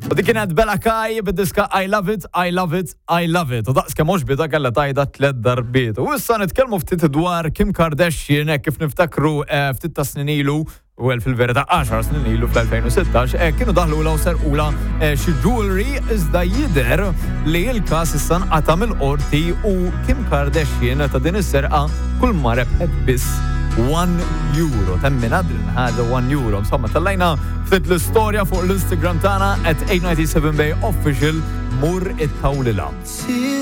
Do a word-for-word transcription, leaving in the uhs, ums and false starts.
U dik kienet Bella Kai bid-diska I Love It, I Love It, I Love It. U daqs kemm mhux bida kellha tajda tliet darbiet. U issa nitkellmu ftit dwar Kim Kardashian kif niftakru ftit ta' snin ilu, u fil-verità għaxar snin ilu fl-twenty sixteen, kienu daħlu la u serqula xi jewelry iżda jidher li l-każ issa nqata' mill-qorti u Kim Kardashian ta' din is-serqa kull ma rebħet biss one euro. Temmin għadrin ħada one euro. Insomma, tallajna ftit l-istorja fuq l-Instagram tagħna at eight ninety-seven bay official mur it-tawlila.